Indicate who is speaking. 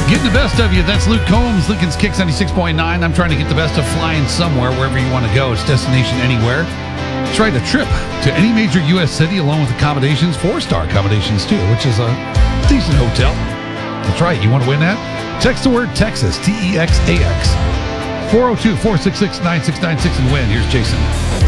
Speaker 1: Getting the best of you. That's Luke Combs, Lincoln's Kicks 96.9. I'm trying to get the best of flying somewhere, wherever you want to go. It's destination anywhere. That's right, a trip to any major U.S. city along with accommodations, 4-star accommodations too, which is a decent hotel. That's right, you want to win that? Text the word Texas, Texax, 402-466-9696 and win. Here's Jason.